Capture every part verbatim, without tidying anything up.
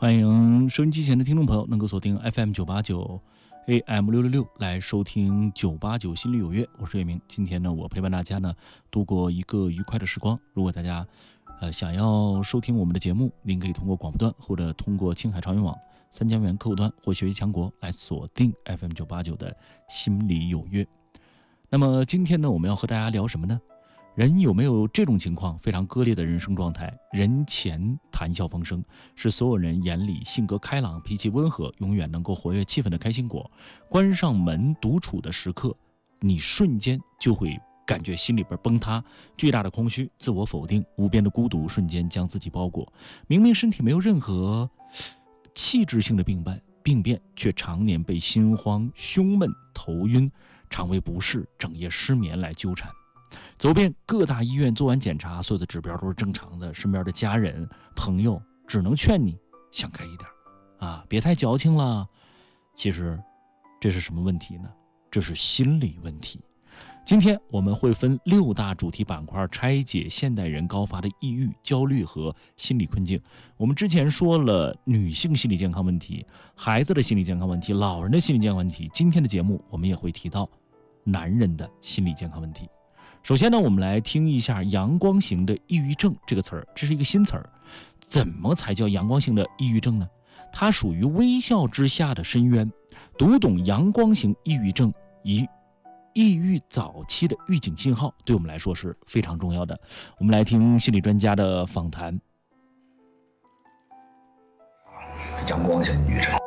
欢迎收音机前的听众朋友能够锁定 F M 九八九 A M 六六六来收听九八九心里有约，我是岳明。今天呢，我陪伴大家呢度过一个愉快的时光。如果大家呃想要收听我们的节目，您可以通过广播端或者通过青海长云网三江源客户端或学习强国来锁定 F M 九八九的心里有约。那么今天呢，我们要和大家聊什么呢？人有没有这种情况，非常割裂的人生状态？人前谈笑风生，是所有人眼里性格开朗、脾气温和、永远能够活跃气氛的开心果。关上门独处的时刻，你瞬间就会感觉心里边崩塌，巨大的空虚、自我否定、无边的孤独瞬间将自己包裹。明明身体没有任何器质性的病变，病变却常年被心慌、胸闷、头晕、肠胃不适、整夜失眠来纠缠。走遍各大医院，做完检查，所有的指标都是正常的，身边的家人朋友只能劝你想开一点啊，别太矫情了。其实这是什么问题呢？这是心理问题。今天我们会分六大主题板块拆解现代人高发的抑郁、焦虑和心理困境。我们之前说了女性心理健康问题、孩子的心理健康问题、老人的心理健康问题，今天的节目我们也会提到男人的心理健康问题。首先呢，我们来听一下阳光型的抑郁症这个词儿，这是一个新词儿。怎么才叫阳光型的抑郁症呢？它属于微笑之下的深渊。读懂阳光型抑郁症与抑郁早期的预警信号，对我们来说是非常重要的。我们来听心理专家的访谈。 阳光型抑郁症，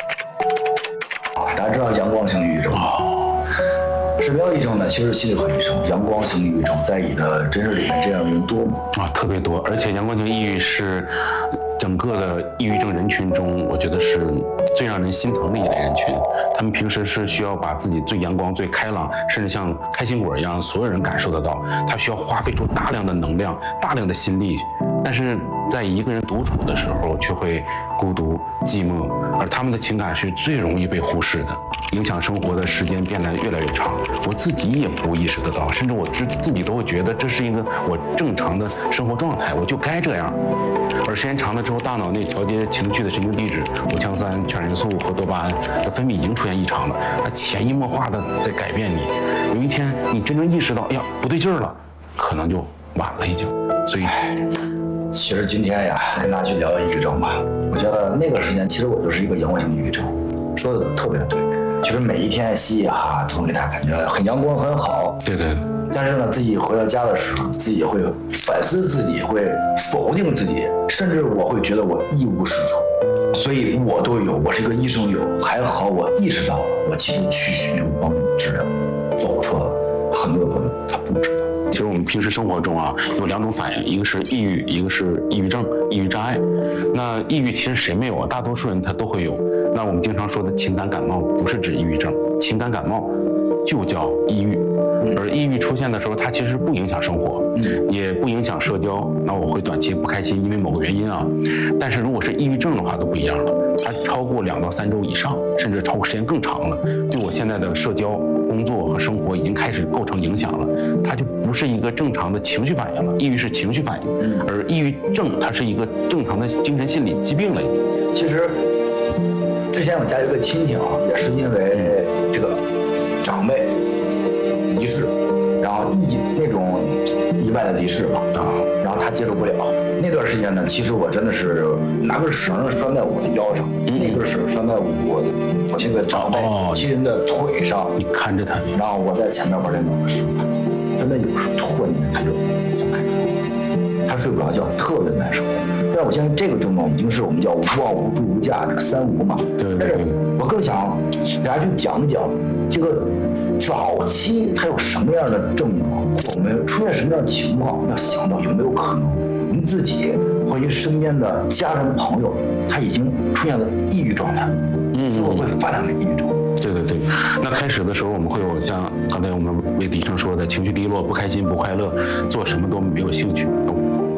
大家知道阳光型抑郁症吗？治疗抑郁症呢，其实是心理科医生。阳光型抑郁症在你的诊室里面这样的人多吗？ 啊，特别多。而且阳光型抑郁是整个的抑郁症人群中，我觉得是最让人心疼的一类人群。他们平时是需要把自己最阳光、最开朗，甚至像开心果一样，所有人感受得到。他需要花费出大量的能量、大量的心力，但是在一个人独处的时候，却会孤独、寂寞，而他们的情感是最容易被忽视的，影响生活的时间变得越来越长。我自己也不意识得到，甚至我自自己都会觉得这是一个我正常的生活状态，我就该这样。而时间长了之后，大脑内调节情绪的神经递质五羟三、全元素和多巴胺的分泌已经出现异常了，它潜移默化的在改变你。有一天你真正意识到，哎呀，不对劲儿了，可能就晚了已经。所以其实今天呀，跟大家去聊抑郁症吧。我觉得那个时间，其实我就是一个阳光型抑郁症，说的特别对。其实每一天嘻嘻哈哈，总给大家感觉很阳光很好。 对对。 但是呢，自己回到家的时候，自己会反思自己，会否定自己，甚至我会觉得我一无是处。所以我都有，我是一个医生有，还好我意识到了，我其实去寻求帮助治疗，走出了很多朋友他不知道。 其实我们平时生活中啊，有两种反应，一个是抑郁，一个是抑郁症、抑郁障碍。那抑郁其实谁没有啊？大多数人他都会有。那我们经常说的情感感冒，不是指抑郁症，情感感冒就叫抑郁。而抑郁出现的时候，它其实不影响生活，也不影响社交。那我会短期不开心，因为某个原因啊。但是如果是抑郁症的话，都不一样了，它超过两到三周以上，甚至超过时间更长了，对我现在的社交、工作和生活已经开始构成影响了，它就不是一个正常的情绪反应了。抑郁是情绪反应，而抑郁症它是一个正常的精神心理疾病了。 其实之前我家有一个亲戚啊，也是因为这个长辈离世，然后意那种意外的离世吧，啊，然后他接受不了。那段时间呢，其实我真的是拿根绳拴在我的腰上，嗯、那根绳拴在我我这个长辈亲人的腿上， 你看着他， 然后我在前面玩电脑的时候，真的有时候突然间他就松开，他睡不着觉，特别难受。但是我现在这个症状已经是我们叫无望、无助、无价值三无嘛。 对对对。 但是我更想大家去讲讲这个早期它有什么样的症状，或我们出现什么样的情况，要想到有没有可能您自己或您身边的家人朋友他已经出现了抑郁状态，嗯，之后会发展为抑郁症。 对对对，那开始的时候我们会有像刚才我们魏医生说的情绪低落、不开心、不快乐，做什么都没有兴趣。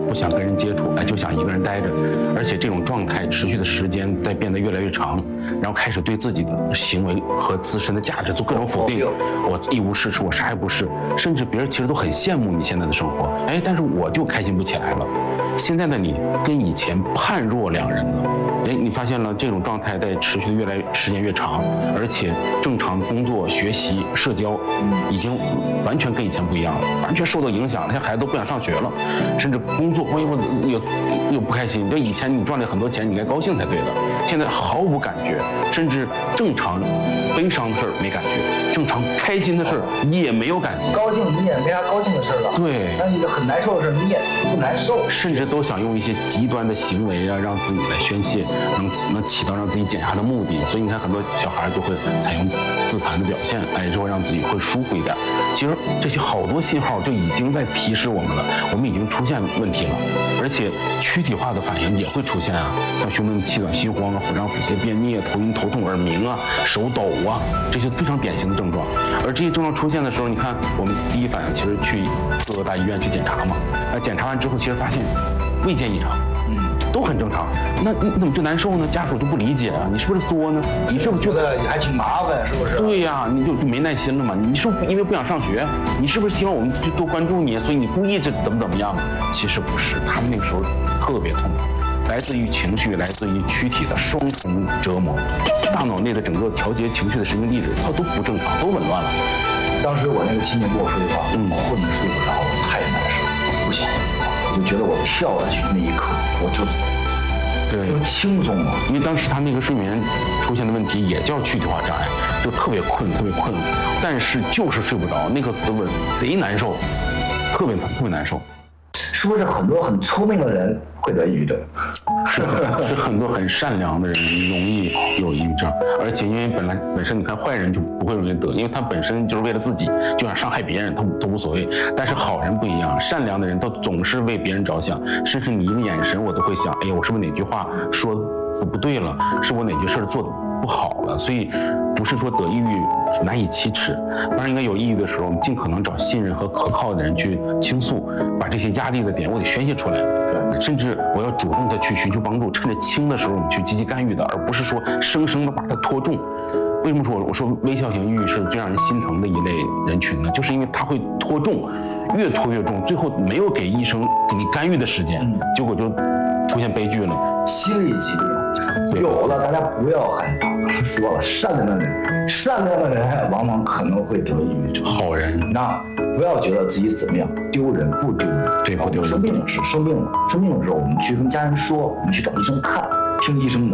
不想跟人接触，哎，就想一个人待着，而且这种状态持续的时间在变得越来越长，然后开始对自己的行为和自身的价值做各种否定，我一无是处，我啥也不是，甚至别人其实都很羡慕你现在的生活，哎，但是我就开心不起来了。现在的你跟以前判若两人了，哎，你发现了这种状态在持续的越来时间越长，而且正常工作、学习、社交已经完全跟以前不一样了，完全受到影响了。现在孩子都不想上学了，甚至工作我又又不开心。就以前你赚了很多钱，你应该高兴才对的，现在毫无感觉，甚至正常悲伤的事儿没感觉，正常开心的事儿也没有感觉。 高兴你也没啥高兴的事儿了， 对。 但是一个很难受的事儿你也不难受， 甚至都想用一些极端的行为啊，让自己来宣泄，能能起到让自己减压的目的。所以你看，很多小孩就会采用自残的表现，哎，就会让自己会舒服一点。其实这些好多信号就已经在提示我们了，我们已经出现问题了，而且躯体化的反应也会出现啊，像胸闷、气短、心慌啊、腹胀、腹泻、便秘啊、头晕、头痛、耳鸣啊、手抖啊，这些非常典型的症状。而这些症状出现的时候，你看我们第一反应其实去各个大医院去检查嘛，那检查完之后，其实发现未见异常。嗯，都很正常，那你怎么就难受呢？家属就不理解啊，你是不是作呢？你是不是觉得还挺麻烦，是不是？ 对呀、啊，你就就没耐心了嘛？你是不是因为不想上学？你是不是希望我们去多关注你，所以你故意这怎么怎么样？其实不是，他们那个时候特别痛苦，来自于情绪，来自于躯体的双重折磨，大脑内的整个调节情绪的神经递质它都不正常，都紊乱了。 当时我那个亲戚跟我说一句话，嗯，我混着睡不着，太难受了，不行。我就觉得我跳下去那一刻，我就对， 就轻松了。 因为当时他那个睡眠出现的问题也叫躯体化障碍，就特别困，特别困，但是就是睡不着，那个滋味贼难受，特别特别难受。 是不是很多很聪明的人会得抑郁症？ 是是很多很善良的人容易有抑郁症，而且因为本来本身你看坏人就不会容易得，因为他本身就是为了自己，就想伤害别人，他都无所谓。但是好人不一样，善良的人都总是为别人着想，甚至你一个眼神我都会想，哎呀，我是不是哪句话说不不对了？是我哪句事做的不好了？所以不是说得抑郁难以启齿，当然应该有抑郁的时候，我们尽可能找信任和可靠的人去倾诉，把这些压力的点我得宣泄出来，甚至我要主动的去寻求帮助，趁着轻的时候我们去积极干预的，而不是说生生的把它拖重。为什么说我说微笑型抑郁是最让人心疼的一类人群呢？就是因为它会拖重，越拖越重，最后没有给医生给你干预的时间，结果就出现悲剧了。 心理疾病有了，大家不要害怕。说了，善良的人，善良的人往往可能会得抑郁症。 好人， 那不要觉得自己怎么样丢人，不丢人， 对，不丢人。 生病了是生病了，生病的时候我们去跟家人说，我们去找医生看，听医生的。